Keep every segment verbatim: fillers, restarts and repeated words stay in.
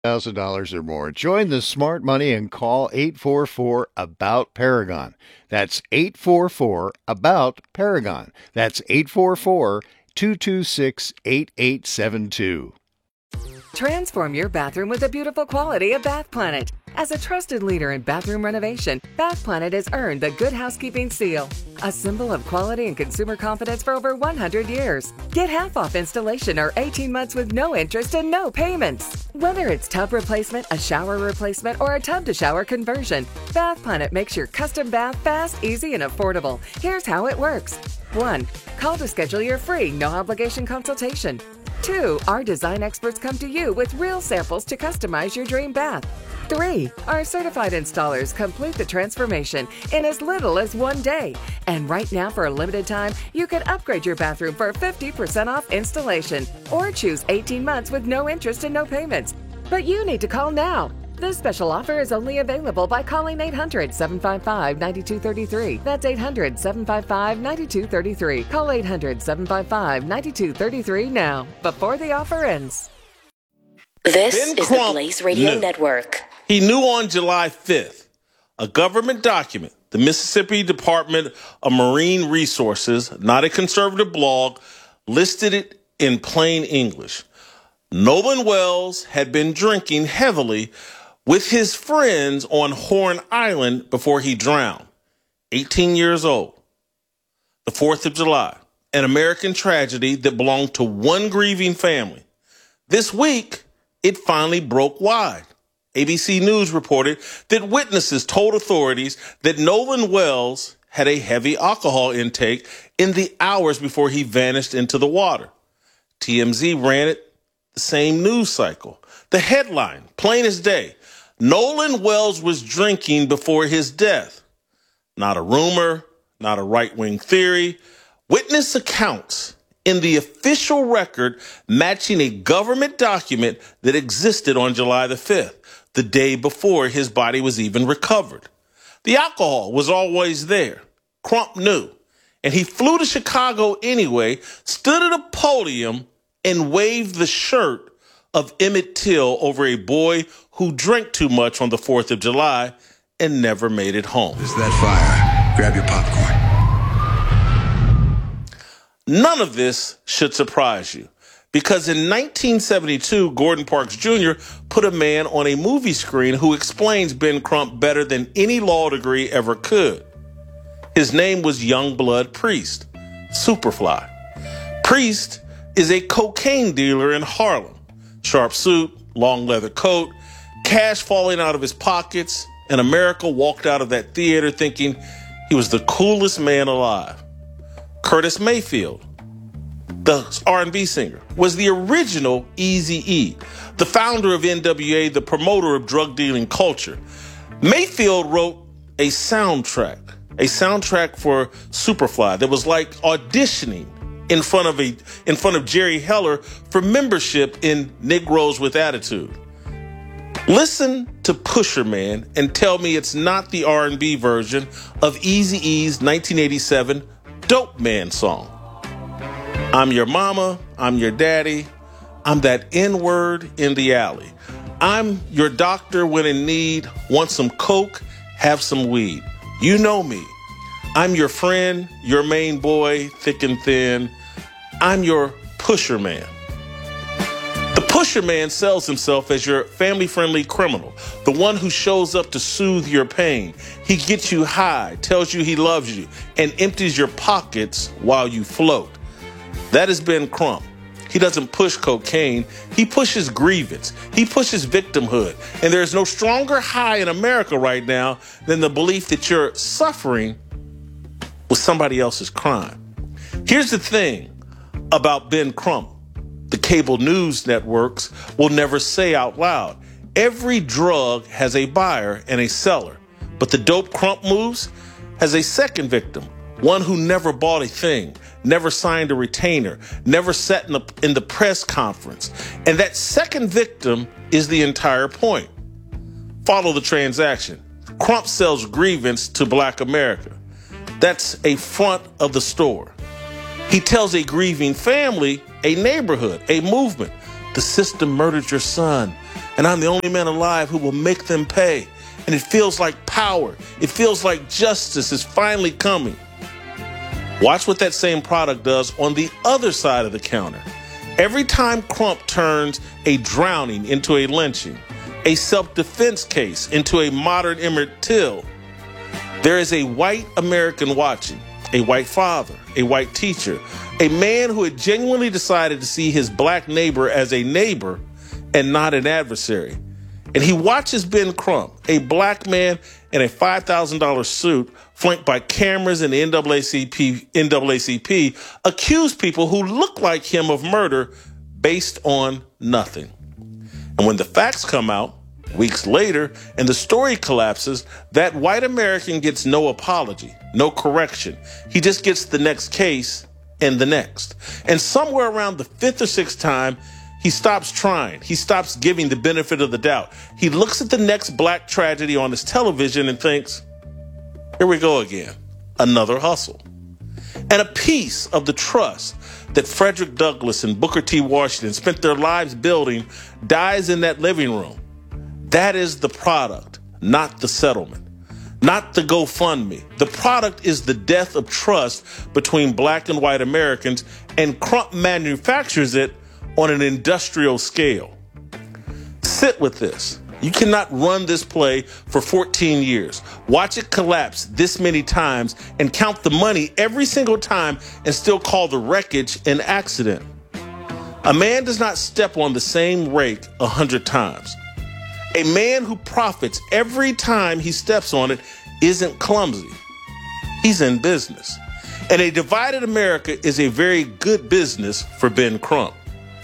one thousand dollars or more. Join the smart money and call eight four four about Paragon. That's eight four four about Paragon. That's eight four four, two two six, eight eight seven two. Transform your bathroom with the beautiful quality of Bath Planet. As a trusted leader in bathroom renovation, Bath Planet has earned the Good Housekeeping seal, a symbol of quality and consumer confidence for over one hundred years. Get half off installation or eighteen months with no interest and no payments. Whether it's tub replacement, a shower replacement, or a tub-to-shower conversion, Bath Planet makes your custom bath fast, easy, and affordable. Here's how it works. one. Call to schedule your free, no-obligation consultation. two. Our design experts come to you with real samples to customize your dream bath. three. Our certified installers complete the transformation in as little as one day. And right now, for a limited time, you can upgrade your bathroom for fifty percent off installation or choose eighteen months with no interest and no payments. But you need to call now. This special offer is only available by calling eight hundred, seven five five, nine two three three. That's eight hundred, seven five five, nine two three three. Call eight hundred, seven five five, nine two three three now, before the offer ends. This Ben is Crump the Blaze Radio knew. Network. He knew on July fifth, a government document, the Mississippi Department of Marine Resources, not a conservative blog, listed it in plain English. Nolan Wells had been drinking heavily with his friends on Horn Island before he drowned. eighteen years old. The fourth of July, an American tragedy that belonged to one grieving family. This week, it finally broke wide. A B C News reported that witnesses told authorities that Nolan Wells had a heavy alcohol intake in the hours before he vanished into the water. T M Z ran it the same news cycle. The headline, plain as day, Nolan Wells was drinking before his death. Not a rumor, not a right-wing theory. Witness accounts in the official record matching a government document that existed on July the fifth, the day before his body was even recovered. The alcohol was always there. Crump knew. And he flew to Chicago anyway, stood at a podium, and waved the shirt of Emmett Till over a boy who drank too much on the fourth of July and never made it home. It's that fire. Grab your popcorn. None of this should surprise you, because in nineteen seventy-two, Gordon Parks Junior put a man on a movie screen who explains Ben Crump better than any law degree ever could. His name was Youngblood Priest, Superfly. Priest is a cocaine dealer in Harlem. Sharp suit, long leather coat, cash falling out of his pockets, and America walked out of that theater thinking he was the coolest man alive. Curtis Mayfield, the R and B singer, was the original Eazy-E, the founder of N W A, the promoter of drug dealing culture. Mayfield wrote a soundtrack, a soundtrack for Superfly that was like auditioning in front of a in front of Jerry Heller for membership in Negroes with Attitude. Listen to Pusher Man and tell me it's not the R and B version of Eazy-E's nineteen eighty-seven Dope Man song. I'm your mama, I'm your daddy, I'm that N-word in the alley. I'm your doctor when in need, want some coke, have some weed. You know me. I'm your friend, your main boy, thick and thin. I'm your pusher man. The pusher man sells himself as your family-friendly criminal, the one who shows up to soothe your pain. He gets you high, tells you he loves you, and empties your pockets while you float. That has been Crump. He doesn't push cocaine. He pushes grievance. He pushes victimhood. And there is no stronger high in America right now than the belief that you're suffering with somebody else's crime. Here's the thing about Ben Crump. The cable news networks will never say out loud. Every drug has a buyer and a seller. But the dope Crump moves has a second victim, one who never bought a thing, never signed a retainer, never sat in the, in the press conference. And that second victim is the entire point. Follow the transaction. Crump sells grievance to Black America. That's a front of the store. He tells a grieving family, a neighborhood, a movement, the system murdered your son, and I'm the only man alive who will make them pay. And it feels like power. It feels like justice is finally coming. Watch what that same product does on the other side of the counter. Every time Crump turns a drowning into a lynching, a self-defense case into a modern Emmett Till, there is a white American watching, a white father, a white teacher, a man who had genuinely decided to see his black neighbor as a neighbor and not an adversary. And he watches Ben Crump, a black man in a five thousand dollars suit, flanked by cameras and the N double A C P, N double A C P, accuse people who look like him of murder based on nothing. And when the facts come out, weeks later, and the story collapses, that white American gets no apology, no correction. He just gets the next case and the next. And somewhere around the fifth or sixth time, he stops trying. He stops giving the benefit of the doubt. He looks at the next black tragedy on his television and thinks, here we go again, another hustle. And a piece of the trust that Frederick Douglass and Booker T. Washington spent their lives building dies in that living room. That is the product, not the settlement, not the GoFundMe. The product is the death of trust between black and white Americans, and Crump manufactures it on an industrial scale. Sit with this. You cannot run this play for fourteen years, watch it collapse this many times, and count the money every single time and still call the wreckage an accident. A man does not step on the same rake a hundred times. A man who profits every time he steps on it isn't clumsy. He's in business. And a divided America is a very good business for Ben Crump.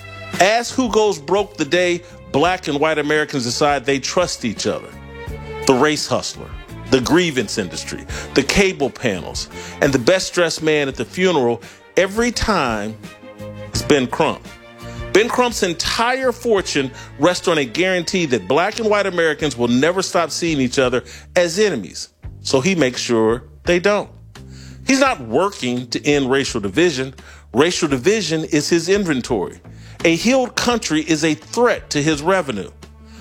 Ask who goes broke the day black and white Americans decide they trust each other. The race hustler, the grievance industry, the cable panels, and the best dressed man at the funeral every time is Ben Crump. Ben Crump's entire fortune rests on a guarantee that black and white Americans will never stop seeing each other as enemies, so he makes sure they don't. He's not working to end racial division. Racial division is his inventory. A healed country is a threat to his revenue.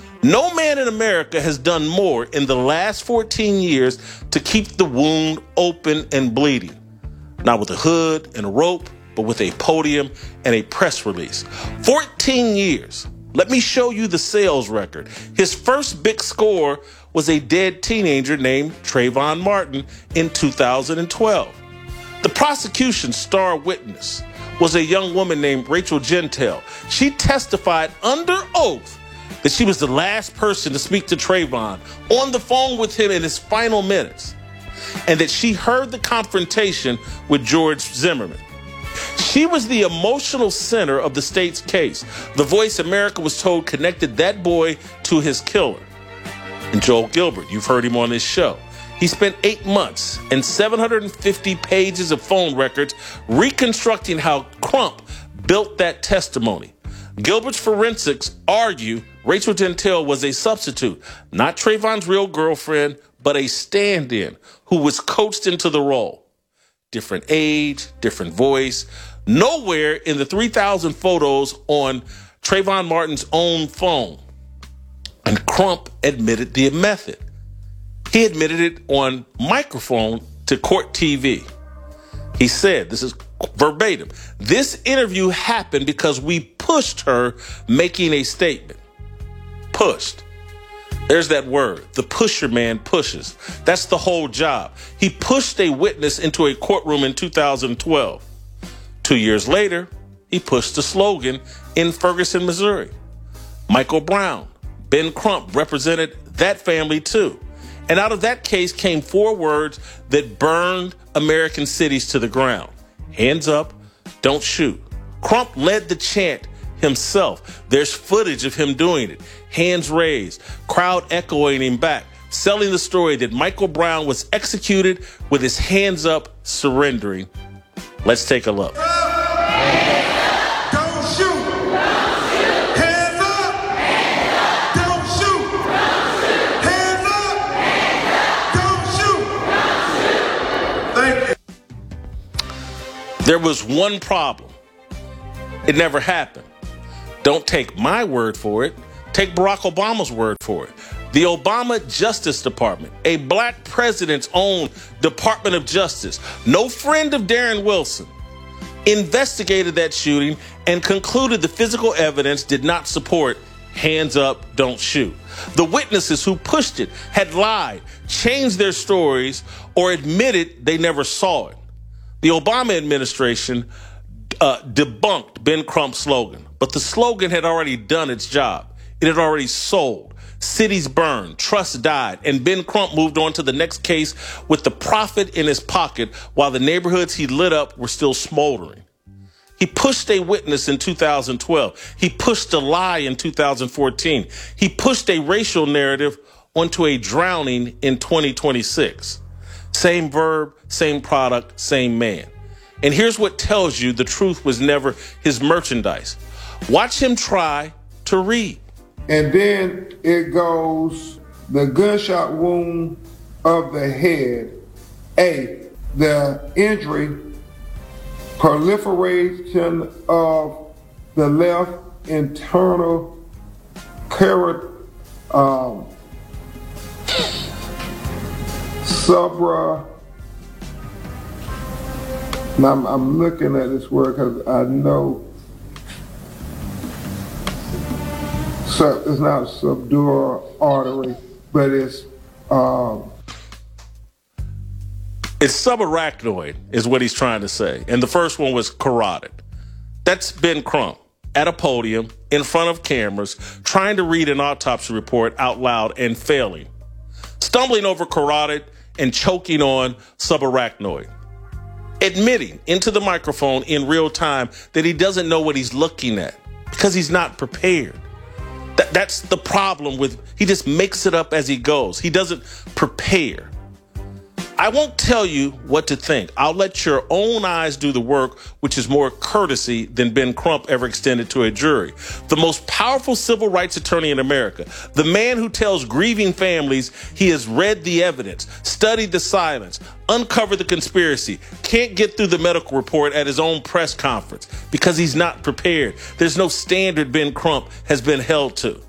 No man in America has done more in the last fourteen years to keep the wound open and bleeding. Not with a hood and a rope, but with a podium and a press release. fourteen years. Let me show you the sales record. His first big score was a dead teenager named Trayvon Martin in two thousand twelve. The prosecution's star witness was a young woman named Rachel Gentile. She testified under oath that she was the last person to speak to Trayvon on the phone with him in his final minutes, and that she heard the confrontation with George Zimmerman. She was the emotional center of the state's case, the voice America was told connected that boy to his killer. And Joel Gilbert, you've heard him on this show. He spent eight months and seven hundred fifty pages of phone records reconstructing how Crump built that testimony. Gilbert's forensics argue Rachel Gentile was a substitute, not Trayvon's real girlfriend, but a stand-in who was coached into the role. Different age, different voice. Nowhere in the three thousand photos on Trayvon Martin's own phone. And Crump admitted the method. He admitted it on microphone to Court T V. He said, this is verbatim, "This interview happened because we pushed her making a statement." Pushed. There's that word. The pusher man pushes. That's the whole job. He pushed a witness into a courtroom in two thousand twelve. Two years later, he pushed the slogan in Ferguson, Missouri. Michael Brown, Ben Crump represented that family too. And out of that case came four words that burned American cities to the ground. Hands up, don't shoot. Crump led the chant himself. There's footage of him doing it. Hands raised, crowd echoing him back, selling the story that Michael Brown was executed with his hands up, surrendering. Let's take a look. There was one problem. It never happened. Don't take my word for it. Take Barack Obama's word for it. The Obama Justice Department, a black president's own Department of Justice, no friend of Darren Wilson, investigated that shooting and concluded the physical evidence did not support hands up, don't shoot. The witnesses who pushed it had lied, changed their stories, or admitted they never saw it. The Obama administration uh, debunked Ben Crump's slogan, but the slogan had already done its job. It had already sold. Cities burned, trusts died, and Ben Crump moved on to the next case with the profit in his pocket while the neighborhoods he lit up were still smoldering. He pushed a witness in two thousand twelve. He pushed a lie in two thousand fourteen. He pushed a racial narrative onto a drowning in twenty twenty-six. Same verb, same product, same man. And here's what tells you the truth was never his merchandise. Watch him try to read. And then it goes, the gunshot wound of the head. A, the injury, proliferation of the left internal carrot, um, subra. Now I'm, I'm looking at this word because I know So it's not subdural artery, but it's um, it's subarachnoid is what he's trying to say. And the first one was carotid. That's Ben Crump at a podium in front of cameras trying to read an autopsy report out loud and failing, stumbling over carotid and choking on subarachnoid, admitting into the microphone in real time that he doesn't know what he's looking at because he's not prepared. That, that's the problem with, he just makes it up as he goes. He doesn't prepare. I won't tell you what to think. I'll let your own eyes do the work, which is more courtesy than Ben Crump ever extended to a jury. The most powerful civil rights attorney in America, the man who tells grieving families he has read the evidence, studied the silence, uncovered the conspiracy, can't get through the medical report at his own press conference because he's not prepared. There's no standard Ben Crump has been held to.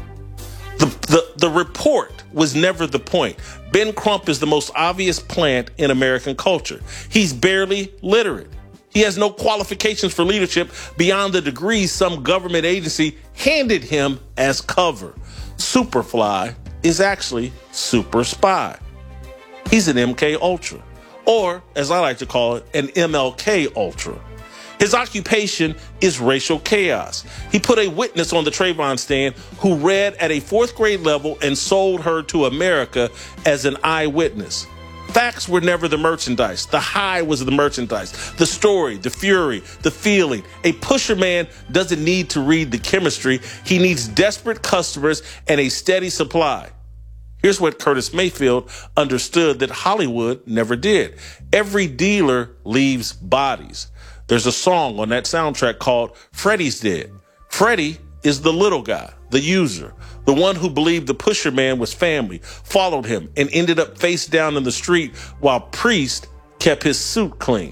The, the, the report was never the point. Ben Crump is the most obvious plant in American culture. He's barely literate. He has no qualifications for leadership beyond the degrees some government agency handed him as cover. Superfly is actually super spy. He's an M K Ultra, or as I like to call it, an M L K Ultra. His occupation is racial chaos. He put a witness on the Trayvon stand who read at a fourth grade level and sold her to America as an eyewitness. Facts were never the merchandise. The high was the merchandise. The story, the fury, the feeling. A pusher man doesn't need to read the chemistry. He needs desperate customers and a steady supply. Here's what Curtis Mayfield understood that Hollywood never did. Every dealer leaves bodies. There's a song on that soundtrack called Freddie's Dead. Freddie is the little guy, the user, the one who believed the pusher man was family, followed him, and ended up face down in the street while Priest kept his suit clean.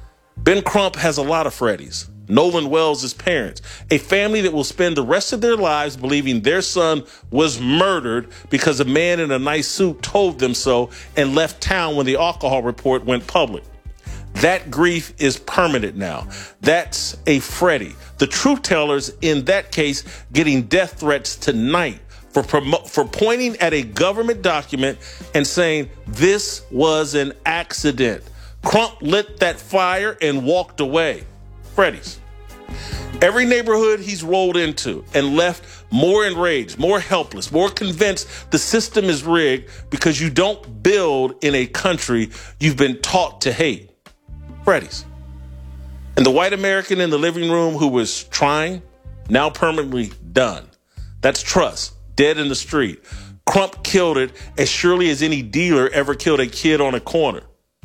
Ben Crump has a lot of Freddies. Nolan Wells' parents, a family that will spend the rest of their lives believing their son was murdered because a man in a nice suit told them so and left town when the alcohol report went public. That grief is permanent now. That's a Freddie. The truth tellers in that case getting death threats tonight for promo- for pointing at a government document and saying this was an accident. Crump lit that fire and walked away. Freddy's. Every neighborhood he's rolled into and left more enraged, more helpless, more convinced the system is rigged because you don't build in a country you've been taught to hate. Freddy's. And the white American in the living room who was trying, now permanently done. That's trust, dead in the street. Crump killed it as surely as any dealer ever killed a kid on a corner.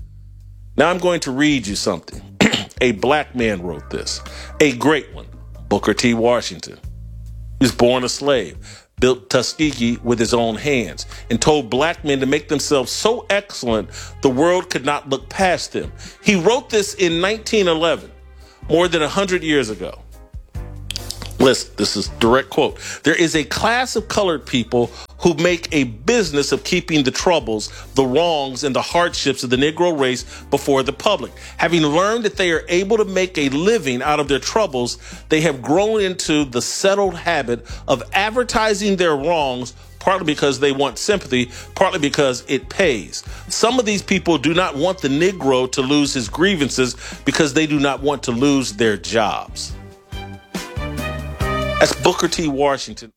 Now I'm going to read you something. A black man wrote this. A great one, Booker T. Washington. He was born a slave, built Tuskegee with his own hands, and told black men to make themselves so excellent the world could not look past them. He wrote this in nineteen eleven, more than one hundred years ago. Listen, this is direct quote. There is a class of colored people who make a business of keeping the troubles, the wrongs, and the hardships of the Negro race before the public. Having learned that they are able to make a living out of their troubles, they have grown into the settled habit of advertising their wrongs, partly because they want sympathy, partly because it pays. Some of these people do not want the Negro to lose his grievances because they do not want to lose their jobs. That's Booker T. Washington.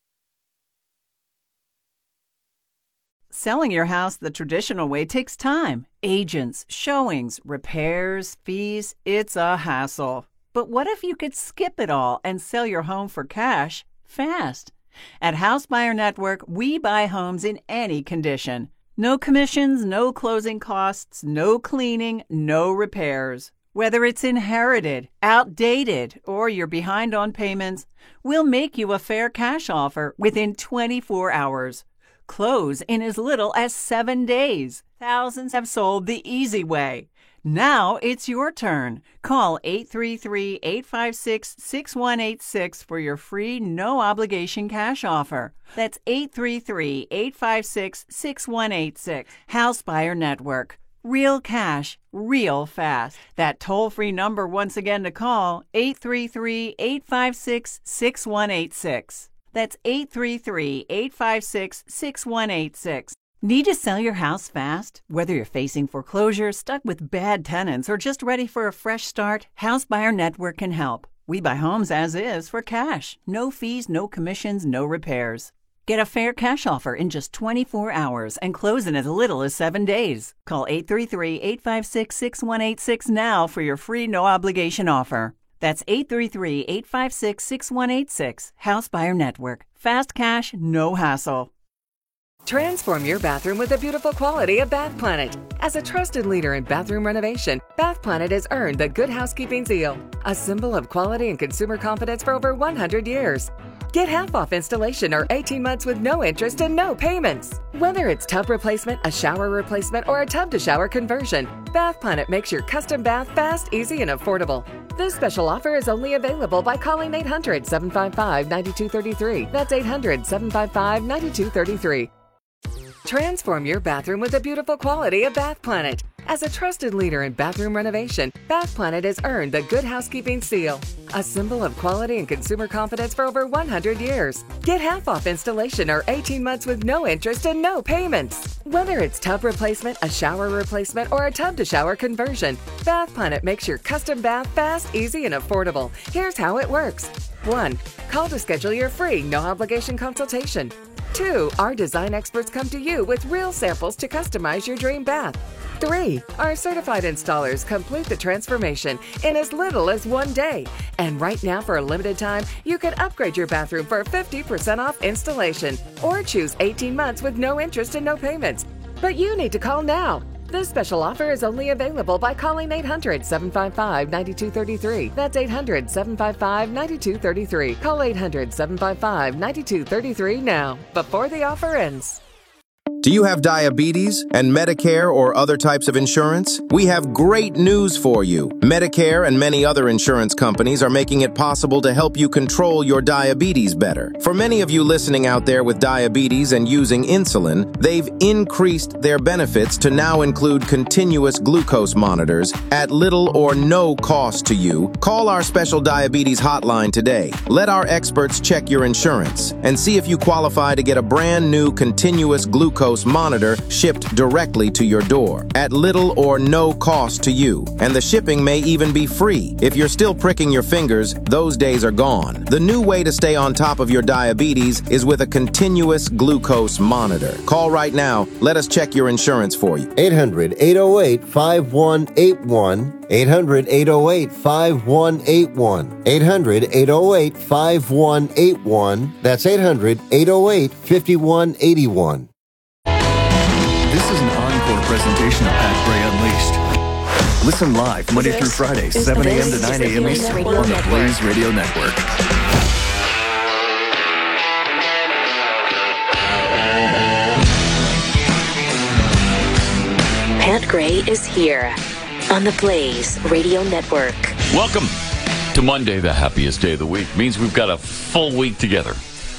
Selling your house the traditional way takes time. Agents, showings, repairs, fees, it's a hassle. But what if you could skip it all and sell your home for cash fast? At House Buyer Network, we buy homes in any condition. No commissions, no closing costs, no cleaning, no repairs. Whether it's inherited, outdated, or you're behind on payments, we'll make you a fair cash offer within twenty-four hours. Close in as little as seven days. Thousands have sold the easy way. Now it's your turn. Call eight three three, eight five six, six one eight six for your free no-obligation cash offer. That's eight three three, eight five six, six one eight six. House Buyer Network. Real cash, real fast. That toll-free number once again to call, eight three three, eight five six, six one eight six. That's eight three three, eight five six, six one eight six. Need to sell your house fast? Whether you're facing foreclosure, stuck with bad tenants, or just ready for a fresh start, House Buyer Network can help. We buy homes as is for cash. No fees, no commissions, no repairs. Get a fair cash offer in just twenty-four hours and close in as little as seven days. Call eight three three, eight five six, six one eight six now for your free no-obligation offer. That's eight three three, eight five six, six one eight six. House Buyer Network. Fast cash, no hassle. Transform your bathroom with the beautiful quality of Bath Planet. As a trusted leader in bathroom renovation, Bath Planet has earned the Good Housekeeping seal, a symbol of quality and consumer confidence for over one hundred years. Get half off installation or eighteen months with no interest and no payments. Whether it's tub replacement, a shower replacement, or a tub-to-shower conversion, Bath Planet makes your custom bath fast, easy, and affordable. This special offer is only available by calling eight hundred, seven five five, nine two three three. That's eight hundred, seven five five, nine two three three. Transform your bathroom with the beautiful quality of Bath Planet. As a trusted leader in bathroom renovation, Bath Planet has earned the Good Housekeeping seal, a symbol of quality and consumer confidence for over one hundred years. Get half off installation or eighteen months with no interest and no payments. Whether it's tub replacement, a shower replacement, or a tub-to-shower conversion, Bath Planet makes your custom bath fast, easy, and affordable. Here's how it works. one. Call to schedule your free no-obligation consultation. two. Our design experts come to you with real samples to customize your dream bath. three. Our certified installers complete the transformation in as little as one day. And right now, for a limited time, you can upgrade your bathroom for fifty percent off installation or choose eighteen months with no interest and no payments. But you need to call now. This special offer is only available by calling eight hundred, seven five five, nine two three three. That's eight hundred, seven five five, nine two three three. Call eight hundred, seven five five, nine two three three now, before the offer ends. Do you have diabetes and Medicare or other types of insurance? We have great news for you. Medicare and many other insurance companies are making it possible to help you control your diabetes better. For many of you listening out there with diabetes and using insulin, they've increased their benefits to now include continuous glucose monitors at little or no cost to you. Call our special diabetes hotline today. Let our experts check your insurance and see if you qualify to get a brand new continuous glucose monitor shipped directly to your door at little or no cost to you. And the shipping may even be free. If you're still pricking your fingers, those days are gone. The new way to stay on top of your diabetes is with a continuous glucose monitor. Call right now. Let us check your insurance for you. eight hundred, eight oh eight, five one eight one. eight hundred, eight oh eight, five one eight one. eight hundred, eight oh eight, five one eight one. That's eight hundred, eight oh eight, five one eight one. This is an encore presentation of Pat Gray Unleashed. Listen live Monday through Friday, seven a.m. to nine a.m. Eastern on the Blaze Radio Network. Pat Gray is here on the Blaze Radio Network. Welcome to Monday, the happiest day of the week. Means we've got a full week together.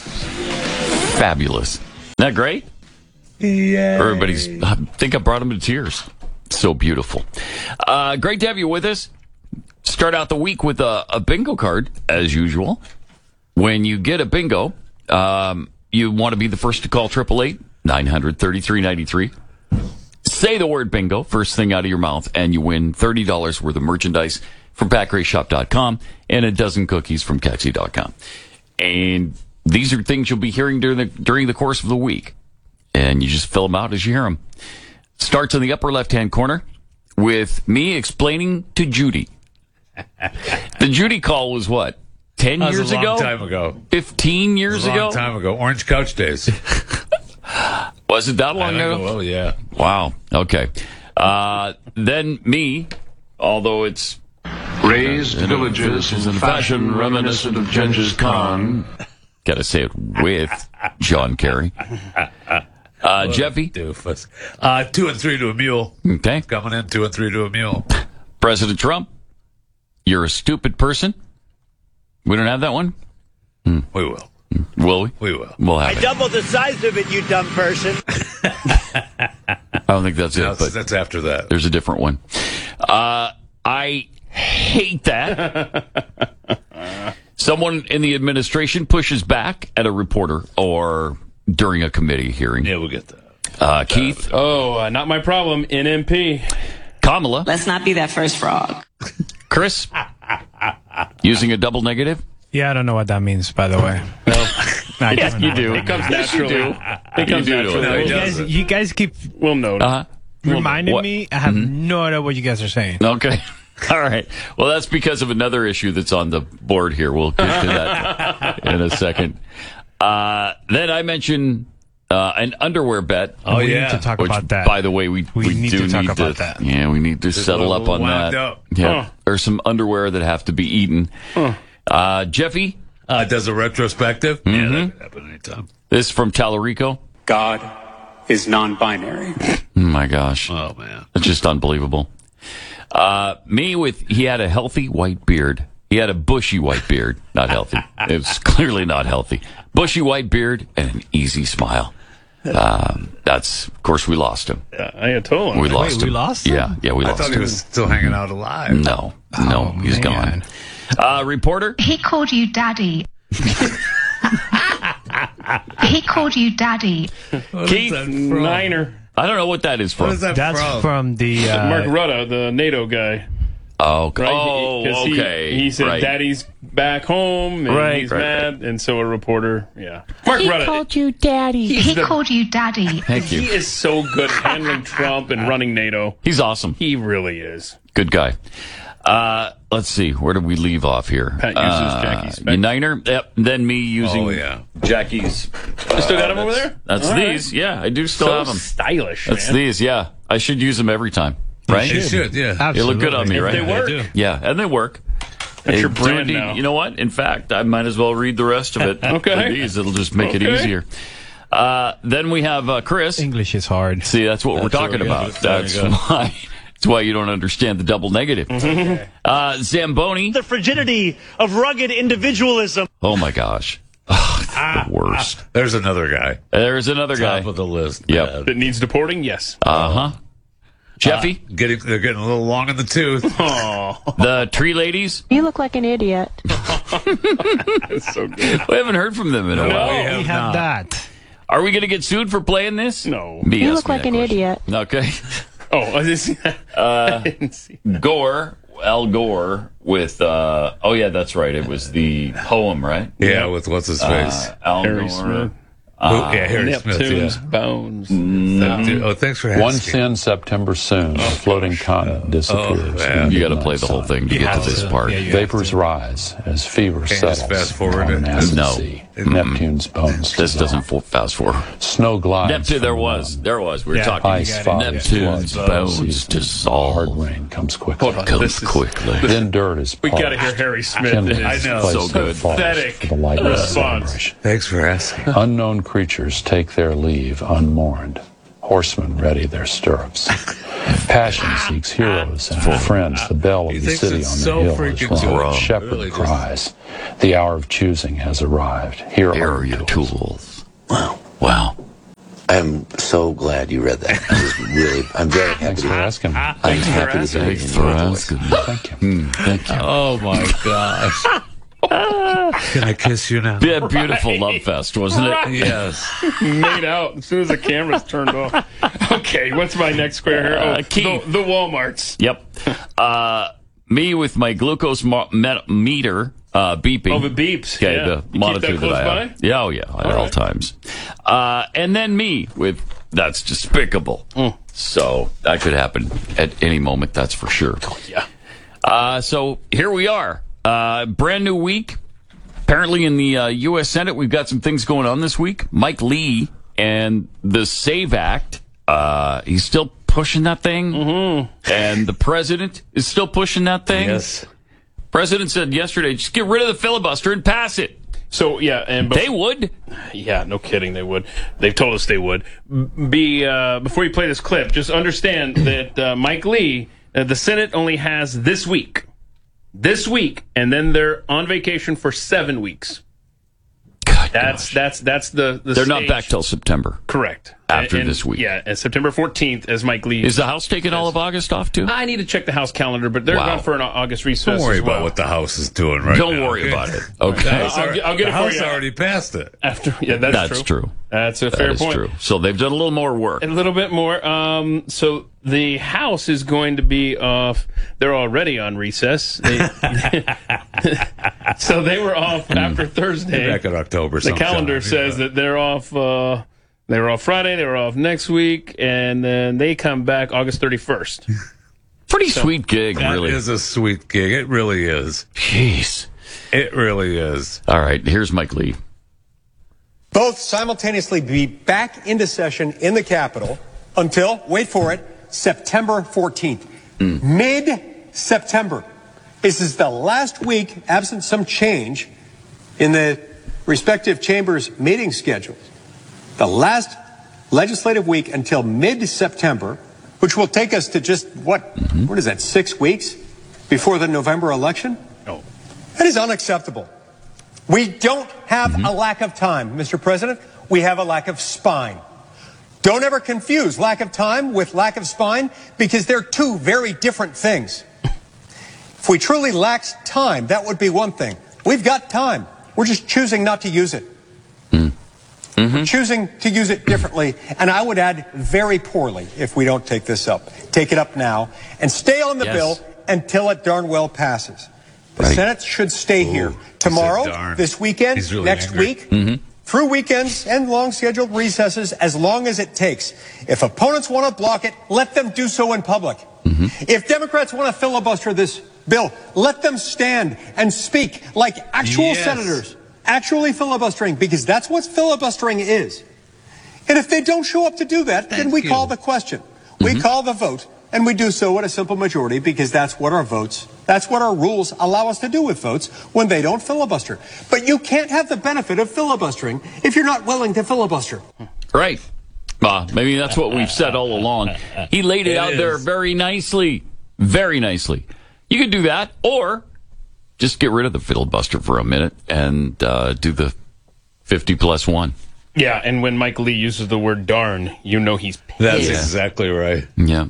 Fabulous. Isn't that great? Yeah. Everybody's, I think I brought them to tears. So beautiful. Uh, great to have you with us. Start out the week with a, a bingo card, as usual. When you get a bingo, um, you want to be the first to call eight eight eight, nine hundred, thirty-three ninety-three. Say the word bingo, first thing out of your mouth, and you win thirty dollars worth of merchandise from pack ray shop dot com and a dozen cookies from Kexi dot com. And these are things you'll be hearing during the during the course of the week. And you just fill them out as you hear them. Starts in the upper left-hand corner with me explaining to Judy. The Judy call was what? ten That was years a long ago? time ago. fifteen years a long ago? time ago. Orange Couch days. Was it that long ago? Oh, yeah. Wow. Okay. Uh, then me, although it's Raised villages in fashion reminiscent of Genghis Khan. Got to say it with John Kerry. Uh, Jeffy? Doofus. Uh, two and three to a mule. Okay. Coming in two and three to a mule. President Trump, you're a stupid person. We don't have that one? Hmm. We will. Will we? We will. We'll have I it. doubled the size of it, you dumb person. I don't think that's No, it, but that's after that. there's a different one. Uh, I hate that. Someone in the administration pushes back at a reporter or during a committee hearing. Yeah, we'll get that. Uh, Keith? Oh, uh, not my problem. N M P. Kamala? Let's not be that first frog. Chris? Using a double negative? Yeah, I don't know what that means, by the way. No, I Yes, don't you know. do. It comes Yes, you naturally. do. It comes You do do it. naturally. No, he You guys, doesn't. you guys keep We'll know. Uh-huh. reminding What? me. I have no idea what you guys are saying. Okay. All right. Well, that's because of another issue that's on the board here. We'll get to that in a second. Uh, then I mentioned uh, an underwear bet. Oh, we yeah. need to talk Which, about that. by the way, we, We need do to talk need about to, that. Yeah, we need to Just settle a up little on wound that. up. Yeah, Huh. there's some underwear that have to be eaten. Uh, Jeffy, Uh, does a retrospective? Yeah, that could happen anytime. this is from Tallarico. God is non-binary. Oh my gosh, Oh, man. it's just unbelievable. Uh, me with he had a healthy white beard. He had a bushy white beard, not healthy. It was clearly not healthy. Bushy white beard and an easy smile. Um, that's of course we lost him. Yeah, I told him. We lost Wait, him. we lost him? Yeah, yeah, we I lost thought he him. was still hanging out alive. No, no, Oh, he's man. gone. Uh, reporter? He called you daddy. He called you daddy. What is Keith that from? Niner. I don't know what that is from. What is that That's from? from the. Uh, Mark Rutte, the NATO guy. Oh, Right? oh, 'Cause he- okay. He, said, right. "Daddy's back home," and Right, he's right, mad, and so a reporter, yeah. Mark He Rutte. called you daddy. He the- called you daddy. Thank He you. is so good at handling Trump and running NATO. He's awesome. He really is. Good guy. Uh, let's see. Where did we leave off here? Pat uses uh, Jackie's spec. Uniter. Yep. Then me using Oh, yeah. Jackie's. You still got him over there? That's All right. these. Yeah, I do still So have them. stylish, That's man. these. Yeah, I should use them every time. Right? You should, yeah. They look good on me, If right? they work. do. Yeah, and they work. That's They your do brand indeed. now. You know what? In fact, I might as well read the rest of it. Okay. For these, it'll just make it Okay. easier. Uh, then we have uh, Chris. English is hard. See, that's what That's we're talking what we about. got. There That's you go. why. That's why you don't understand the double negative. Uh, Zamboni. The frigidity of rugged individualism. Oh my gosh. Oh, it's the worst. There's another guy. There's another guy. Top of the list. Yep. man. That needs deporting? Yes. Uh huh. Jeffy, Uh, getting, they're getting a little long in the tooth. Oh, the tree ladies. You look like an idiot. that's so good. We haven't heard from them in a No, while. we We have have not. that. Are we going to get sued for playing this? No. B S You me look like that an question. idiot. Okay. Oh, I just, Uh, I didn't see. Gore, Al Gore with, uh, oh yeah, that's right. It was the poem, right? Yeah, with what's his face? Uh, Al Harry Gore. Smith. Who- yeah, Harry Smith. Neptune's Yeah. bones. Oh, thanks for asking. One thin September soon, a floating continent disappears. Oh, man. You got to play the whole thing to You get to have this to. part. Yeah, you have Vapors rise as fever Can't settles just fast forward on it. an acid No. sea. Neptune's bones This dissolve. doesn't fo- fast forward. Snow glides. Neptune, there from was. the There was. We were Yeah, talking. Ice got it. follows Neptune's floods, bones seasons. dissolve. Hard rain comes quickly. Hold on. Comes This is- quickly. Then dirt is We polished. got to hear Harry Smith. Kindling in I his know. place So good. falls Pathetic for the light of response. celebration. Thanks for asking. Unknown creatures take their leave unmourned. horsemen ready their stirrups. Passion seeks heroes and her friends. The bell of He the thinks city it's on the so hill freaking is rung. cool. Shepherd Really just- cries, the hour of choosing has arrived. Here, Here are are your your tools. tools. Wow. Wow. I'm so glad you read that. I was really, I'm very happy. Thanks for asking me. I'm Thanks for happy to asking. hear it Thanks in for your voice. asking. Thank you. Mm, thank you. Oh my gosh. Can I kiss you now? Yeah, beautiful love fest, wasn't it? Right. Yes. Made out as soon as the camera's turned off. Okay, what's my next square here? Oh, Uh, Keith. the, the Walmarts. Yep. Uh, me with my glucose mo- met- meter uh, beeping. Oh, the beeps. Okay, Yeah. the You keep monitor that close I by? have. Yeah, oh yeah, at all right. times. Uh, and then me with that's despicable. Mm. So that could happen at any moment. That's for sure. Yeah. Uh, so here we are. Uh, brand new week. Apparently in the uh, U S Senate, we've got some things going on this week. Mike Lee and the SAVE Act. Uh, he's still pushing that thing. Mm-hmm. And the president is still pushing that thing. Yes. President said yesterday, just get rid of the filibuster and pass it. So, yeah. and bef- They would. Yeah, no kidding, they would. They've told us they would. Be uh, Before you play this clip, just understand that uh, Mike Lee, uh, the Senate only has this week. This week, and then they're on vacation for seven weeks. God, That's gosh. that's that's the, the They're not stage. back till September. Correct. After And- this week. Yeah, and September fourteenth, as Mike Lee. Is the House taking all of August off, too? I need to check the House calendar, but they're Wow. gone for an August recess. Don't worry as well. about what the House is doing right Don't now. worry okay? about it. The Okay. House, I'll already- get- I'll get the it for House you. already passed it. After, yeah, that's, That's true. true. That's a fair That is point. true. So they've done a little more work. A little bit more. Um, so the House is going to be off. They're already on recess. They, so they were off after Thursday. Back in October. The calendar sometime, says yeah. that they're off. Uh, they were off Friday. They were off next week, and then they come back August thirty-first. Pretty sweet gig, That really. is a sweet gig. It really is. Jeez. It really is. All right, here's Mike Lee. Both simultaneously be back into session in the Capitol until, wait for it, September fourteenth. Mm. Mid-September. This is the last week, absent some change in the respective chambers' meeting schedules. The last legislative week until mid-September, which will take us to just, what, Mm-hmm. what is that, six weeks before the November election? No. That is unacceptable. We don't have Mm-hmm. a lack of time, Mister President. We have a lack of spine. Don't ever confuse lack of time with lack of spine, because they're two very different things. If we truly lacked time, that would be one thing. We've got time. We're just choosing not to use it. Mm-hmm. We're choosing to use it differently, and I would add very poorly if we don't take this up. Take it up now and stay on the Yes. bill until it darn well passes. The Right. Senate should stay here tomorrow, darn. this weekend, He's really next angry. week, Mm-hmm. through weekends and long scheduled recesses, as long as it takes. If opponents want to block it, let them do so in public. Mm-hmm. If Democrats want to filibuster this bill, let them stand and speak like actual Yes. senators, actually filibustering, because that's what filibustering is. And if they don't show up to do that, then we you. call the question. We call the vote, and we do so at a simple majority, because that's what our votes, that's what our rules allow us to do with votes when they don't filibuster. But you can't have the benefit of filibustering if you're not willing to filibuster. Right. Uh, maybe that's what we've said all along. He laid it, It out there is. very nicely. Very nicely. You could do that, or just get rid of the filibuster for a minute and uh, do the fifty plus one. Yeah, and when Mike Lee uses the word darn, you know he's pissed. That's Yeah. exactly right. Yeah.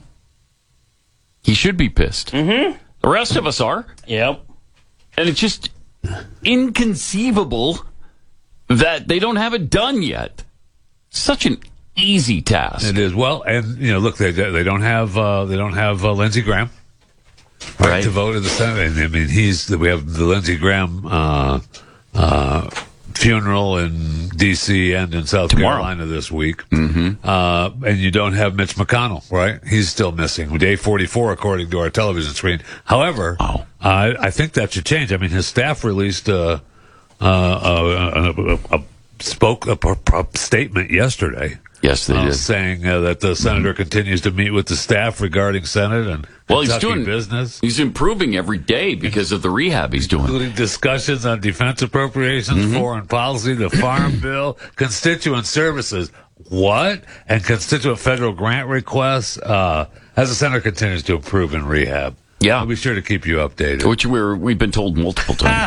He should be pissed. Mm-hmm. The rest of us are. Yep. And it's just inconceivable that they don't have it done yet. Such an easy task. It is. Well, and you know, look, they they don't have uh, they don't have uh, Lindsey Graham right, Right. to vote in the Senate. And, I mean, he's we have the Lindsey Graham uh, uh, funeral in D C and in South Tomorrow. Carolina this week. Mm-hmm. Uh, and you don't have Mitch McConnell, right? He's still missing. Day forty-four, according to our television screen. However, Oh. uh, I think that should change. I mean, his staff released uh, uh, a, a, a, a spoke a, a statement yesterday. Yes, they uh, did. saying uh, that the senator continues to meet with the staff regarding Senate and Well, he's Kentucky doing business, He's improving every day because of the rehab he's doing. including discussions on defense appropriations, Mm-hmm. foreign policy, the farm bill, constituent services, What? And constituent federal grant requests uh, as the center continues to improve in rehab. Yeah. I'll be sure to keep you updated. Which we're, we've been told multiple times.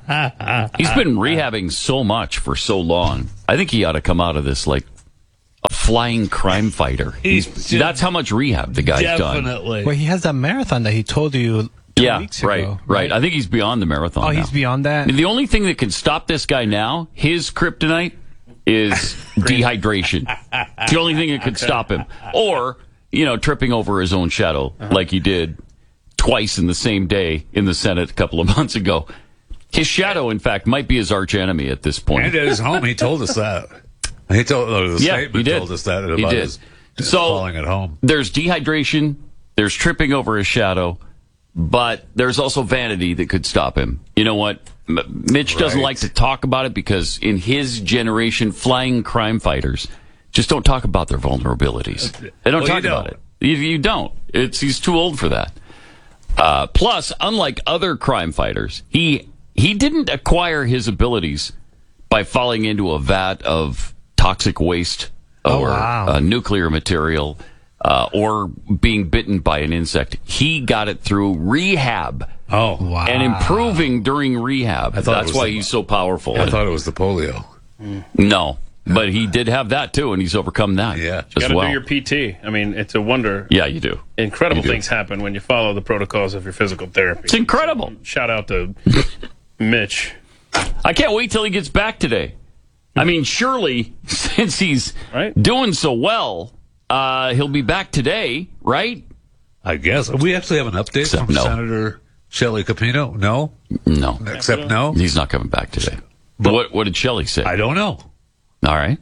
He's been rehabbing so much for so long. I think he ought to come out of this like a flying crime fighter. He's, that's how much rehab the guy's done. Definitely. Well, he has that marathon that he told you two Yeah, weeks right, ago. right. I think he's beyond the marathon Oh, now. he's beyond that? The only thing that can stop this guy now, his kryptonite, is dehydration. It's the only thing that could stop him. Or, you know, tripping over his own shadow like he did twice in the same day in the Senate a couple of months ago. His shadow, in fact, might be his arch enemy at this point. And at his home, he told us that. He told uh, the yeah, statement he did. told us that about he did. his so, falling at home. There's dehydration, there's tripping over his shadow, but there's also vanity that could stop him. You know what? M- Mitch right. doesn't like to talk about it because in his generation, flying crime fighters just don't talk about their vulnerabilities. They don't well, talk about it. You, you don't. It's he's too old for that. Uh, plus, unlike other crime fighters, he he didn't acquire his abilities by falling into a vat of toxic waste or oh, wow. uh, nuclear material uh, or being bitten by an insect. He got it through rehab. Oh, wow. And improving during rehab. That's why the, he's so powerful. I thought it was the polio. No. But he did have that, too, and he's overcome that. Yeah. You got to well. do your P T. I mean, it's a wonder. Yeah, you do. Incredible you do. things happen when you follow the protocols of your physical therapy. It's incredible. So, shout out to Mitch. I can't wait till he gets back today. I mean, surely, since he's right? doing so well, uh, he'll be back today, right? I guess. We actually have an update Except from no. Senator Shelley Capino. No? No. Except no? He's not coming back today. But what, what did Shelley say? I don't know. All right.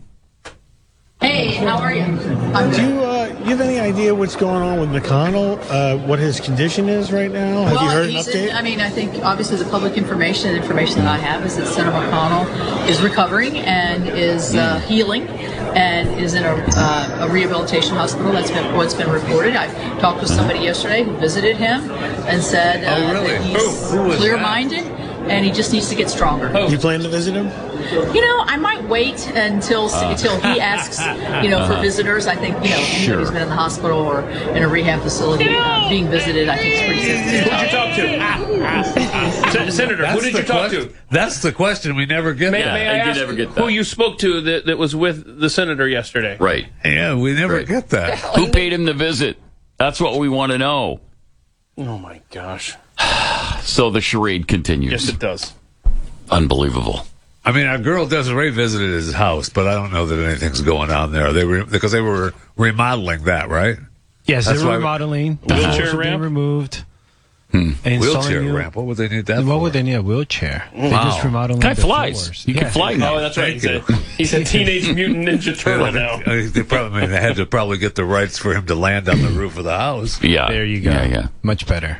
Hey, how are you? I'm Do you, uh, you have any idea what's going on with McConnell? Uh, what his condition is right now? Have well, you heard an he's update? In, I mean, I think obviously the public information, the information that I have is that Senator McConnell is recovering and is uh, healing and is in a, uh, a rehabilitation hospital. That's been what's been reported. I talked with somebody yesterday who visited him and said uh, oh, really? that he's who, who clear-minded and he just needs to get stronger. Oh. You plan to visit him? You know, I might wait until uh. until he asks, you know, uh-huh. for visitors. I think, you know, anybody sure. who's been in the hospital or in a rehab facility uh, being visited, I think is pretty sensitive. Who did you talk to? ah, ah. Senator, That's who did you talk question. to? That's the question we never get. May, Yeah, may I you ask never get that. who you spoke to that, that was with the senator yesterday? Right. Yeah, we never right. get that. Who paid him to visit? That's what we want to know. Oh, my gosh. So the charade continues. Yes, it does. Unbelievable. I mean, our girl Desiree visited his house, but I don't know that anything's going on there. They were because they were remodeling that, right? Yes, That's they were why- remodeling. The Wheelchair floors were being ramp? removed. Hmm. And Wheelchair installing new- ramp. What would they need that What for? would they need a wheelchair? They Wow. just remodeling Guy the flies. floors. He can Yeah. fly now. Oh, that's right. He's a, Thank you. he's a Teenage Mutant Ninja Turtle now. Uh, They probably I mean, they had to probably get the rights for him to land on the roof of the house. Yeah. There you go. Yeah, yeah. Much better.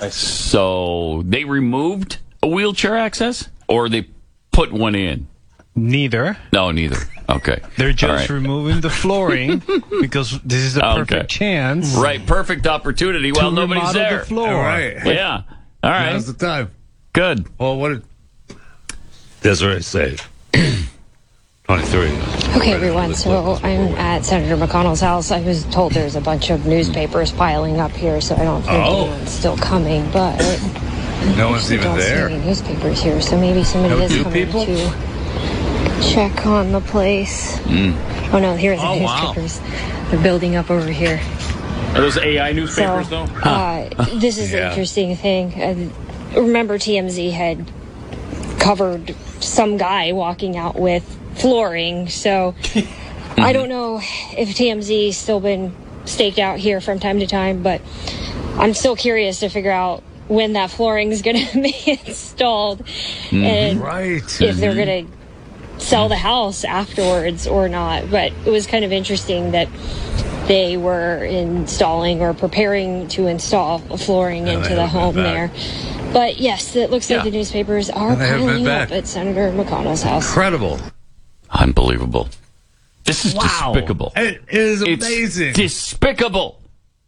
So they removed a wheelchair access, or they put one in? Neither. No, neither. Okay. They're just All right. removing the flooring because this is the perfect Okay. chance. Right, perfect opportunity. Well, to nobody's remodel there. the floor. All right. Yeah. All right. Now's the time. Good. Well, what did Desiree say? twenty-three. Okay, everyone. So I'm at Senator McConnell's house. I was told there's a bunch of newspapers piling up here, so I don't think Oh. anyone's still coming. But No one's I even don't see there. any newspapers here, so maybe somebody No is new coming people? to check on the place. Mm. Oh no, here are the Oh, wow. newspapers. They're building up over here. Are those A I newspapers, So, though? uh, this is Yeah. an interesting thing. Uh, remember, T M Z had covered some guy walking out with flooring, so I don't know if T M Z's still been staked out here from time to time, but I'm still curious to figure out when that flooring is going to be installed Mm-hmm. and Right. if they're going to sell the house afterwards or not. But it was kind of interesting that they were installing or preparing to install flooring And into they the haven't home been there. back. But yes, it looks Yeah. like the newspapers are And they haven't been piling up back. at Senator McConnell's house. Incredible. Unbelievable. This is Wow. despicable. It is It's amazing. despicable.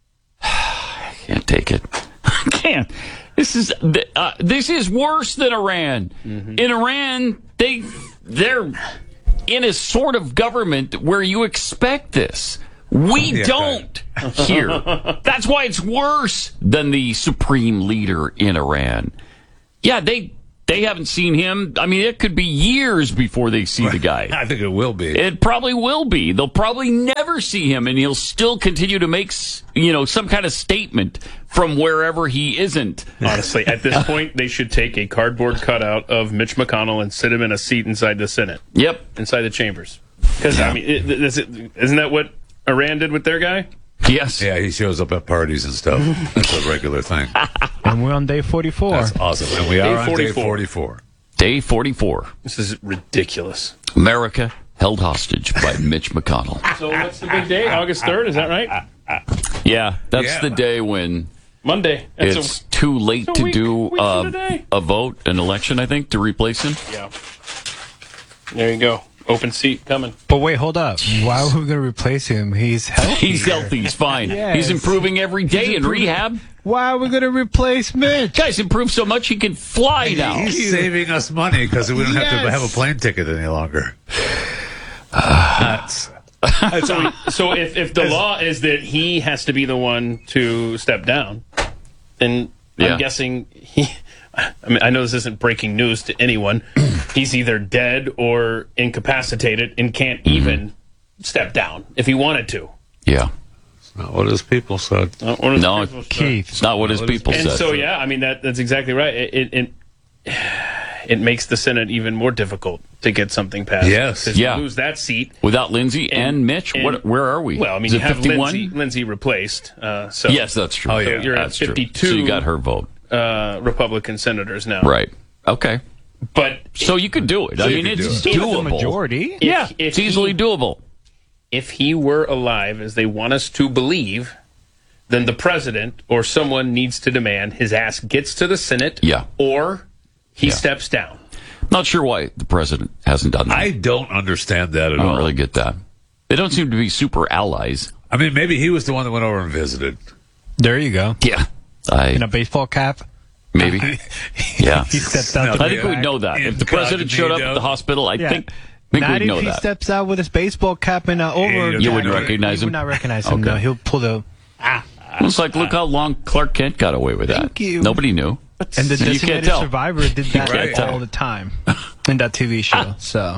I can't take it. I can't. This is uh, this is worse than Iran. Mm-hmm. In Iran, they they're in a sort of government where you expect this. We Yeah, don't here. That's why it's worse than the supreme leader in Iran. Yeah, they they haven't seen him. I mean, it could be years before they see the guy. I think it will be. It probably will be. They'll probably never see him, and he'll still continue to make, you know, some kind of statement from wherever he isn't. Honestly, at this point, they should take a cardboard cutout of Mitch McConnell and sit him in a seat inside the Senate. Yep. Inside the chambers. Because, yeah. I mean, it, is it, isn't that what Iran did with their guy? Yes. Yeah, he shows up at parties and stuff. That's a regular thing. And we're on day forty-four. That's awesome. And we Day are on day forty-four. forty-four. Day forty-four. This is ridiculous. America held hostage by Mitch McConnell. So what's the big day? August third, is that right? Yeah, that's Yeah. the day when Monday. That's it's a, too late it's a to week- do week from uh, today. a vote, an election, I think, to replace him. Yeah. There you go. Open seat coming. But wait, hold up. Why are we going to replace him? He's healthy. He's healthy. He's fine. Yes. He's improving every day in improving. rehab. Why are we going to replace Mitch? Guy's improved so much he can fly now. He's saving us money because we don't have to Yes. have a plane ticket any longer. That's, that's So, so if, if the law is that he has to be the one to step down, then Yeah. I'm guessing he. I mean, I know this isn't breaking news to anyone. He's either dead or incapacitated and can't even step down if he wanted to. Yeah. not what his people said. Not what his No, people said. Keith. It's not what his people And said. so, yeah, I mean, that that's exactly right. It, it, it, it makes the Senate even more difficult to get something passed. Yes. 'Cause Yeah. you lose that seat. Without Lindsay and, And- Mitch, and- what? Where are we? Well, I mean, Is you it have fifty-one? Lindsay, Lindsay replaced. Uh, so Yes, that's true. Oh, yeah. So you're That's at true. fifty-two. So you got her vote. Uh, Republican senators now. Right. Okay. But So you could do it. So I you mean, could it's do He has doable. the majority. if- Yeah, if it's easily he- doable. if he were alive, as they want us to believe, then the president or someone needs to demand his ass gets to the Senate, Yeah. or he Yeah. steps down. Not sure why the president hasn't done that. I don't understand that at I don't all. really get that. They don't seem to be super allies. I mean, maybe he was the one that went over and visited. There you go. Yeah. I, In a baseball cap. maybe. Yeah. He stepped out. No, to I think the we'd back. know that. If the president showed up at the hospital, I Yeah. think, think Not we'd if know he that. steps out with his baseball cap and uh, over. You You wouldn't recognize You him? would not recognize him. Okay. No, he'll pull the. It's like, look how long Clark Kent got away with that. Thank you. Nobody knew. And the You can't designated tell. survivor did that can't all tell. the time in that T V show. So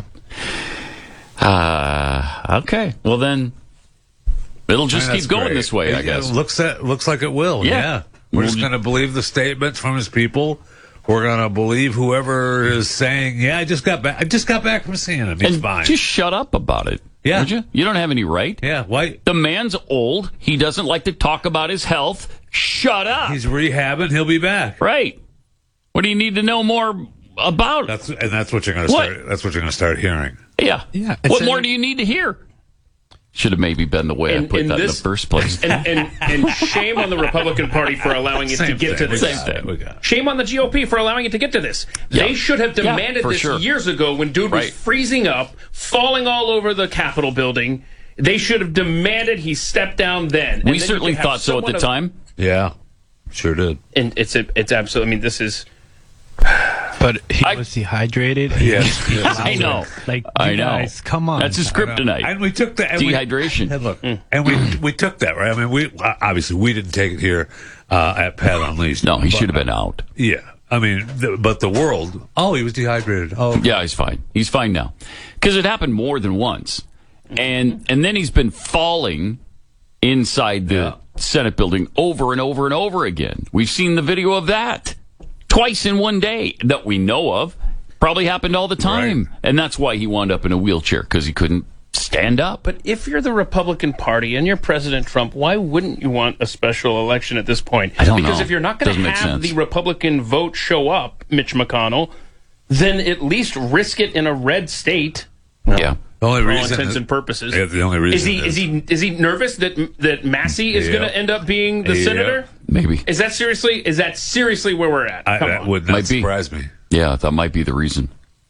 Uh, okay. Well, then it'll just I mean, keep that's going great. this way, I It- guess. It looks, that, looks like it will, Yeah. yeah. We're just Well, going to believe the statements from his people. We're going to believe whoever is saying, yeah, I just got back. I just got back from seeing him. He's and fine. just shut up about it. Yeah. Would you? You don't have any right. yeah, why? The man's old. He doesn't like to talk about his health. Shut up. He's rehabbing. He'll be back. right. What do you need to know more about? That's and that's what you're going to What? start. That's what you're going to start hearing. yeah. Yeah, What it's more a- do you need to hear? Should have maybe been the way I In- put in that in this- the first place. And, and, and shame on the Republican Party for allowing it to Same get thing. to this. Same thing. We got it. Shame on the G O P for allowing it to get to this. Yeah. They should have Yeah, demanded for this sure. years ago when dude Right. was freezing up, falling all over the Capitol building. They should have demanded he step down then. And we then you certainly could have thought so at the somewhat of- time. Yeah, sure did. And it's a, it's absolutely. I mean, this is. but he I- was dehydrated. Yes, yes. I know. Like I you know. guys, come on. That's his kryptonite. And we took that and we- Dehydration. and look, and we we took that right. I mean, we obviously we didn't take it here uh, at Pat Unleashed. No, he But- should have been out. Yeah, I mean, the, but the world. Oh, he was dehydrated. Oh, Yeah, he's fine. He's fine now. Because it happened more than once. And and then he's been falling inside the Yeah. Senate building over and over and over again. We've seen the video of that twice in one day that we know of. Probably happened all the time. Right. And that's why he wound up in a wheelchair, because he couldn't stand up. But if you're the Republican Party and you're President Trump, why wouldn't you want a special election at this point? I don't because know. if you're not going Doesn't to make have sense. the Republican vote show up, Mitch McConnell, then at least risk it in a red state. Yeah. the only For all reason intents that- and purposes. Yeah, the only reason is he is, he is he nervous that that Massey is Yeah. going to end up being the Yeah. senator? Maybe. Is that seriously? Is that seriously where we're at? I, Come that on. would not Might be. surprise me. Yeah, that might be the reason.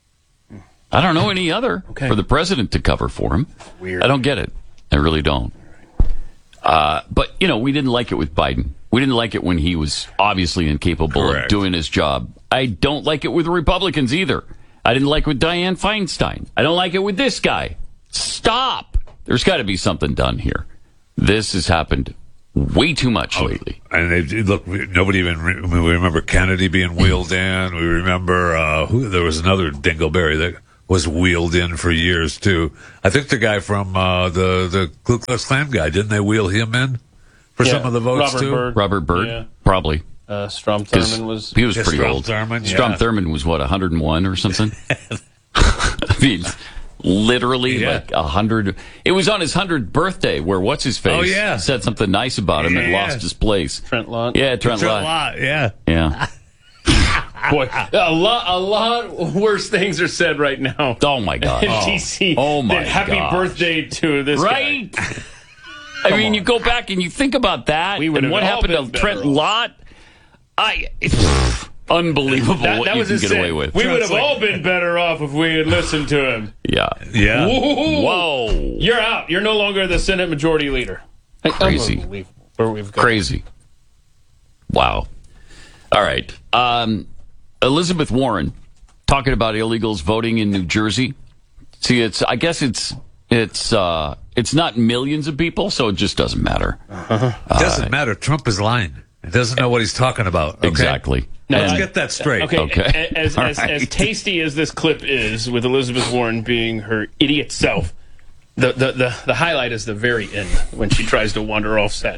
I don't know any other Okay. for the president to cover for him. Weird. I don't get it. I really don't. Uh, but, you know, we didn't like it with Biden. We didn't like it when he was obviously incapable Correct. of doing his job. I don't like it with Republicans either. I didn't like it with Dianne Feinstein. I don't like it with this guy. Stop. There's got to be something done here. This has happened way too much oh, lately. And they, look, nobody even, re- I mean, we remember Kennedy being wheeled in. We remember uh, who, there was another dingleberry that was wheeled in for years, too. I think the guy from uh, the, the Ku Klux Klan guy, didn't they wheel him in for yeah, some of the votes, Robert too? Bird. Robert Bird, yeah. probably. Uh, Strom Thurmond was... He was yeah, pretty Strom old. Thurmond, Strom yeah. Thurmond was, what, one hundred one or something? I mean, literally yeah. like one hundred. It was on his hundredth birthday where what's-his-face oh, yeah. said something nice about him yeah, and yeah. lost his place. Trent Lott. Yeah, Trent, Trent Lott. Lott, yeah. Yeah. Boy, a lot, a lot worse things are said right now. Oh, my God. In Oh. D C Oh, my than happy gosh. birthday to this Right? guy. I mean, on. You go back and you think about that We and what happened to Trent Lott. I... Unbelievable that, what that you was can get saying. away with. We would have all been better off if we had listened to him. Yeah. Yeah. Woo-hoo-hoo. Whoa. You're out. You're no longer the Senate Majority Leader. Crazy. Where we've gone. Crazy. Wow. All right. Um, Elizabeth Warren talking about illegals voting in New Jersey. See, it's. I guess it's it's uh, it's not millions of people, so it just doesn't matter. Uh-huh. It doesn't uh, matter. Trump is lying. He doesn't know what he's talking about. Okay? Exactly. Now, let's and, get that straight. Okay. okay. As, as, right. as tasty as this clip is, with Elizabeth Warren being her idiot self, the, the, the, the highlight is the very end when she tries to wander off set.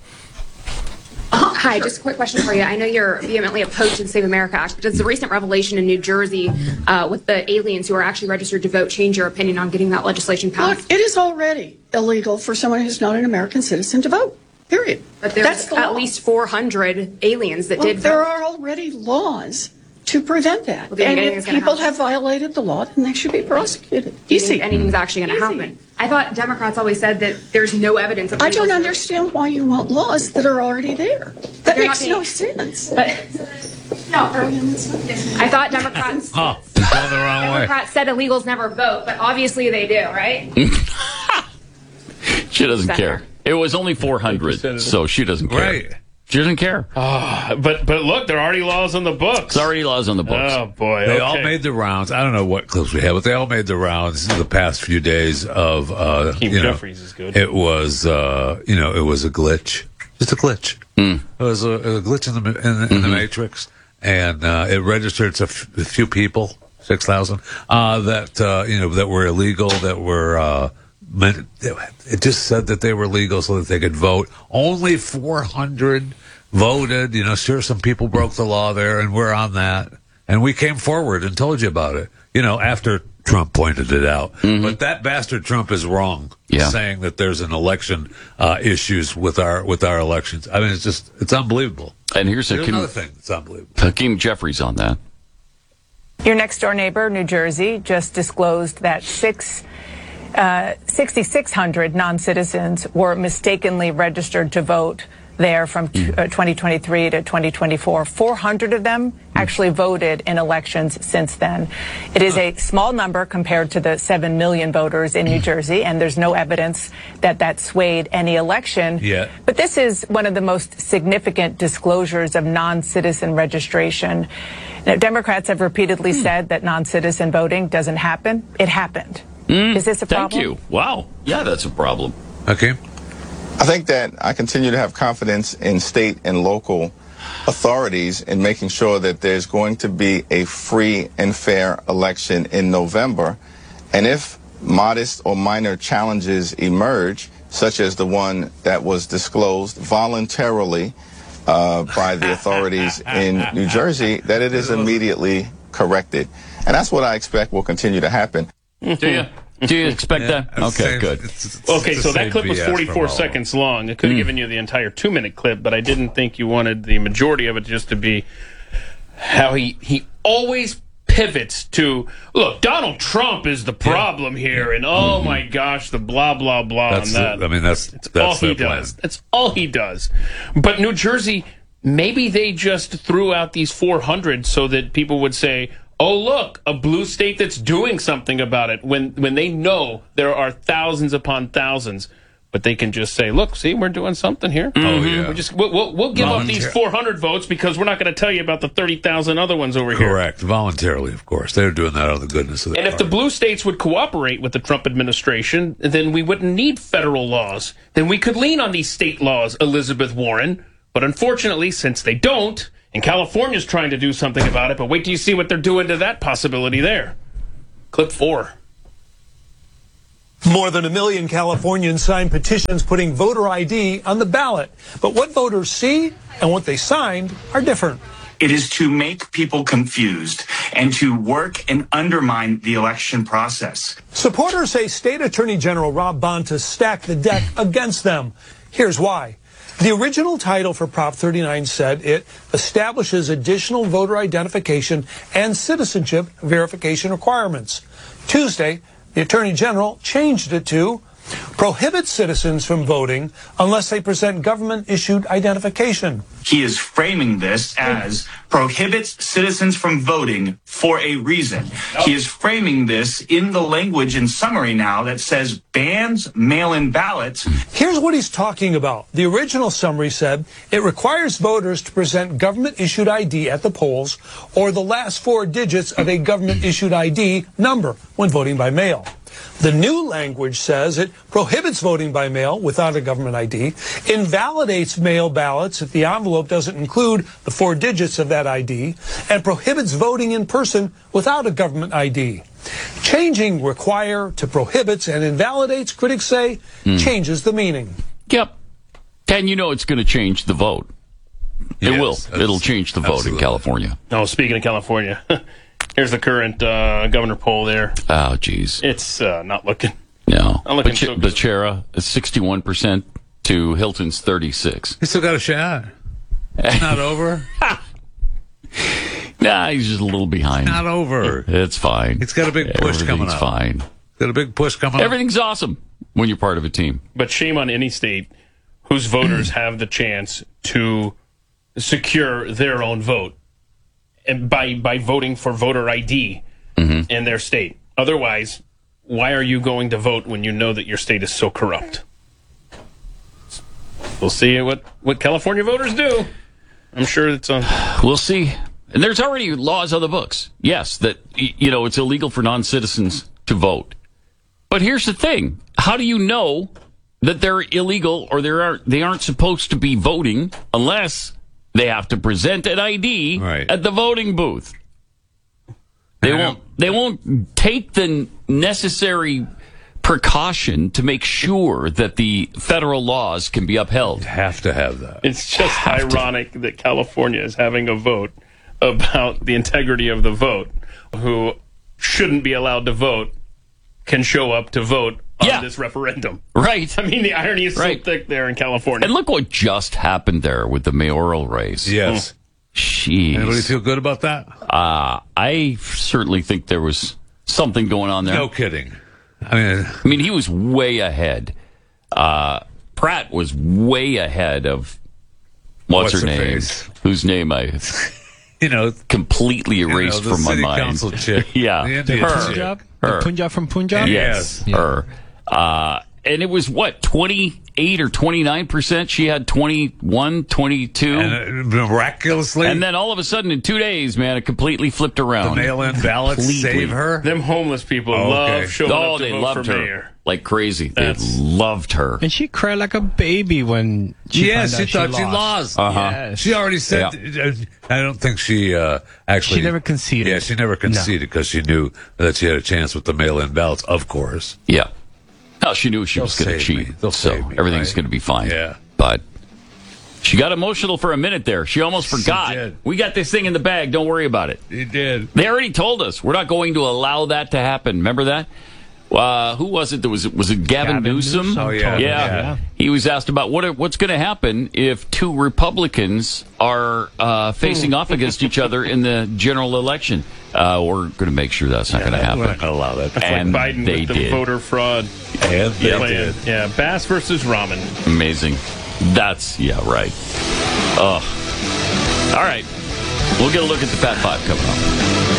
Hi, just a quick question for you. I know you're vehemently opposed to the Save America Act, but does the recent revelation in New Jersey uh, with the aliens who are actually registered to vote change your opinion on getting that legislation passed? Look, it is already illegal for someone who's not an American citizen to vote. Period. But there's That's the at law. least four hundred aliens that well, did vote. There are already laws to prevent that. Well, and if people happen. have violated the law, then they should be prosecuted. Easy. Anything's actually going to happen. I thought Democrats always said that there's no evidence of I don't understand why you want laws that are already there. That makes no sense. But no, I thought Democrats. Oh, you're going the wrong way. Democrats said illegals never vote, but obviously they do, right? She doesn't Senator. care. It was only four hundred, so she doesn't care. Right. She doesn't care. Oh, but but look, there are already laws on the books. There's already laws on the books. Oh, boy. They okay. all made the rounds. I don't know what clips we have, but they all made the rounds in the past few days of, uh, Keem you know, Jeffries is good. It was, uh, you know, it was a glitch. Just a glitch. Mm. It was a, a glitch in the, in, the, in Mm-hmm. the Matrix. And, uh, it registered a, f- a few people, six thousand, uh, that, uh, you know, that were illegal, that were, uh, meant, it just said that they were legal so that they could vote. Only four hundred voted. You know, sure, some people broke the law there, and we're on that. And we came forward and told you about it, you know, after Trump pointed it out. Mm-hmm. But that bastard Trump is wrong, yeah. saying that there's an election uh, issues with our with our elections. I mean, it's just, it's unbelievable. And here's Here's Hakeem, another thing that's unbelievable. Hakeem Jeffries on that. Your next door neighbor, New Jersey, just disclosed that six, uh, six thousand six hundred non-citizens were mistakenly registered to vote there from t- uh, twenty twenty-three to twenty twenty-four. four hundred of them actually voted in elections since then. It is a small number compared to the seven million voters in New Jersey, and there's no evidence that that swayed any election. Yeah. But this is one of the most significant disclosures of non-citizen registration. Now, Democrats have repeatedly mm. said that non-citizen voting doesn't happen. It happened. Mm. Is this a problem? Thank you. Wow. Yeah, that's a problem. Okay. I think that I continue to have confidence in state and local authorities in making sure that there's going to be a free and fair election in November. And if modest or minor challenges emerge, such as the one that was disclosed voluntarily uh, by the authorities in New Jersey, that it is immediately corrected. And that's what I expect will continue to happen. Do you? Do you expect that? Yeah, Okay, same, good. It's, it's, Okay, it's so the that same clip was B S from forty-four all of them. seconds long. It could have Mm. given you the entire two-minute clip, but I didn't think you wanted the majority of it just to be how he, he always pivots to, look, Donald Trump is the problem yeah. here, and oh mm-hmm. my gosh, the blah, blah, blah That's on that. The, I mean, that's, that's, that's all he their plan. does. That's all he does. But New Jersey, maybe they just threw out these four hundred so that people would say, oh, look, a blue state that's doing something about it, when when they know there are thousands upon thousands but they can just say, "Look, see, we're doing something here. Oh yeah, we just we'll, we'll, we'll give up these four hundred votes because we're not going to tell you about the thirty thousand other ones over here." Correct, voluntarily, of course. They're doing that out of the goodness of their And if heart. the blue states would cooperate with the Trump administration, then we wouldn't need federal laws. Then we could lean on these state laws, Elizabeth Warren. But unfortunately, since they don't, and California's trying to do something about it, but wait till you see what they're doing to that possibility there. Clip four. More than a million Californians signed petitions putting voter I D on the ballot. But what voters see and what they signed are different. It is to make people confused and to work and undermine the election process. Supporters say State Attorney General Rob Bonta stacked the deck against them. Here's why. The original title for Prop thirty-nine said it establishes additional voter identification and citizenship verification requirements. Tuesday, the Attorney General changed it to prohibit citizens from voting unless they present government-issued identification. He is framing this as prohibits citizens from voting for a reason. He is framing this in the language in summary now that says bans mail-in ballots. Here's what he's talking about. The original summary said it requires voters to present government-issued I D at the polls or the last four digits of a government-issued I D number when voting by mail. The new language says it prohibits voting by mail without a government I D, invalidates mail ballots if the envelope doesn't include the four digits of that I D, and prohibits voting in person without a government I D. Changing require to prohibits and invalidates, critics say, mm. changes the meaning. Yep. And you know it's going to change the vote. It Yes, will. It'll change the vote absolutely. in California. Oh, speaking of California, here's the current uh, governor poll there. Oh, geez. It's uh, not looking. No. Not looking Bach- so good. Becerra is sixty-one percent to Hilton's thirty-six. He still got a shot. It's not over. Nah, he's just a little behind. It's not over. It's fine. It's got a big push coming Everything's up. fine. Got a big push coming up. Everything's awesome when you're part of a team. But shame on any state whose voters have the chance to secure their own vote and by by voting for voter I D mm-hmm. in their state. Otherwise, why are you going to vote when you know that your state is so corrupt? We'll see what, what California voters do. I'm sure it's on. We'll see. And there's already laws on the books. Yes, that, you know, it's illegal for non-citizens to vote. But here's the thing. How do you know that they're illegal or they aren't, they aren't supposed to be voting unless they have to present an I D right. at the voting booth? They won't, they won't take the necessary precaution to make sure that the federal laws can be upheld. You have to have that. It's just ironic to. that California is having a vote about the integrity of the vote. Who shouldn't be allowed to vote can show up to vote on yeah. this referendum. Right. I mean, the irony is right. so thick there in California. And look what just happened there with the mayoral race. Yes. Jeez. Anybody feel good about that? Uh, I certainly think there was something going on there. No kidding. I mean, I mean, he was way ahead. Uh, Pratt was way ahead of what's, What's her her name? face? Whose name I, you know, completely erased you know, the from my city mind. council chick. yeah, The her, Indian chick. Punjab? her, The Punjab from Punjab? yes, Yeah. her. Uh, and it was what, twenty-eight or twenty-nine percent? She had twenty-one, twenty-two. And uh, miraculously, And then all of a sudden, in two days, man, it completely flipped around. the mail-in ballots Completely. save her. Them homeless people Oh, okay. love showing Oh, up to they vote loved for her mayor. like crazy. That's- They loved her. And she cried like a baby when she Yes, found she out thought she lost. Uh-huh. Yes. She already said. uh, I don't think she uh, actually. She never conceded. Yeah, she never conceded because she knew that she had a chance with the mail-in ballots. Of course. Yeah. No, she knew she They'll was going to save me. cheat. They'll so save me, everything's right? going to be fine. Yeah. But she got emotional for a minute there. She almost She forgot. did. We got this thing in the bag. Don't worry about it. He did. They already told us we're not going to allow that to happen. Remember that? Uh, who was it? That was was it Gavin, Gavin Newsom? Newsom Oh, yeah. yeah. Yeah. He was asked about what are, what's going to happen if two Republicans are uh, facing off against each other in the general election. Uh, we're going to make sure that's not going to happen. We're not going to allow that. It's And like Biden they with the did. voter fraud And they plan. did. Yeah, Bass versus Ramen. Amazing. That's, yeah, right. Ugh. All right. We'll get a look at the Fat Five coming up.